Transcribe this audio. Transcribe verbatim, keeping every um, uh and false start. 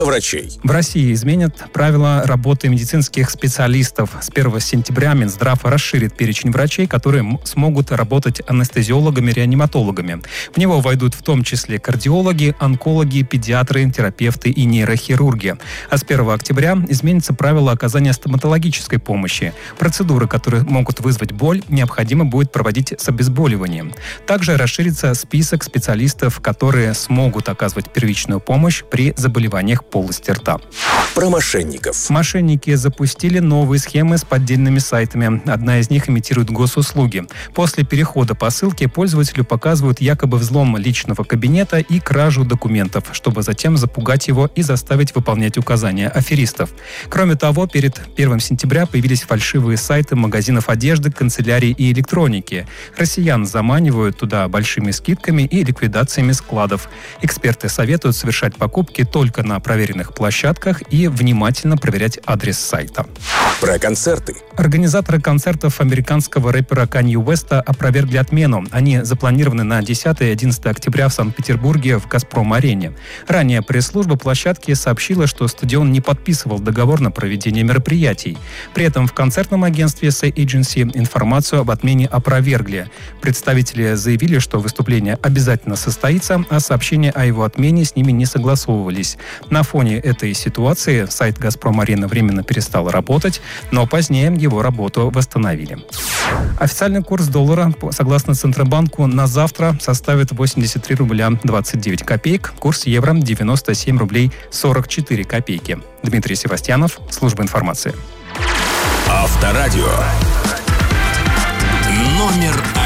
врачей. В России изменят правила работы медицинских специалистов. С первого сентября Минздрав расширит перечень врачей, которые смогут работать анестезиологами-реаниматологами. В него войдут в том числе кардиологи, онкологи, педиатры, терапевты и нейрохирурги. А с первого октября изменятся правила оказания стоматологической помощи. Процедуры, которые могут вызвать боль, необходимо будет проводить с обезболиванием. Также расширится список специалистов, которые смогут оказывать первичную помощь при заболеваниях полости рта. Про мошенников. Мошенники запустили новые схемы с поддельными сайтами. Одна из них имитирует госуслуги. После перехода по ссылке пользователю показывают якобы взлом личного кабинета и кражу документов, чтобы затем запугать его и заставить выполнять указания аферистов. Кроме того, перед первого сентября появились фальшивые сайты магазинов одежды, канцелярии и электроники. Россиян заманивают туда большими скидками и ликвидациями складов. Эксперты советуют совершать покупки только на проверенных площадках и внимательно проверять адрес сайта. Про концерты. Организаторы концертов американского рэпера Канье Уэста опровергли отмену. Они запланированы на десятое и одиннадцатое октября в Санкт-Петербурге в «Газпром-арене». Ранее пресс-служба площадки сообщила, что стадион не подписывал договор на проведение мероприятий. При этом в концертном агентстве Say Agency информацию об отмене опровергли. Представители заявили, что выступление обязательно состоится, а сообщения о его отмене с ними не согласовывались. На фоне этой ситуации сайт «Газпром-арена» временно перестал работать, но позднее его работу восстановили. Официальный курс доллара, согласно Центробанку, на завтра составит восемьдесят три рубля двадцать девять копеек, курс евро девяносто семь рублей сорок четыре копейки. Дмитрий Севастьянов, служба информации. Авторадио. Номер один.